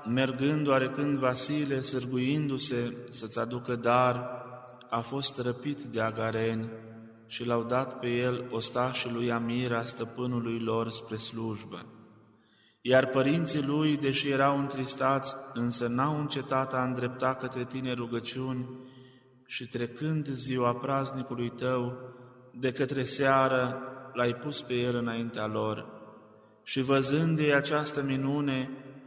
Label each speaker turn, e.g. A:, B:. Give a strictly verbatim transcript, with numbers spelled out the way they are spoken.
A: mergând oarecând Vasile, sârguindu-se să-ți aducă dar, a fost răpit de agareni și l-au dat pe el ostașii lui Amira, stăpânului lor, spre slujbă. Iar părinții lui, deși erau întristați, însă n-au încetat a îndrepta către tine rugăciuni și trecând ziua praznicului tău, de către seară l-ai pus pe el înaintea lor. Și văzând ei această minune,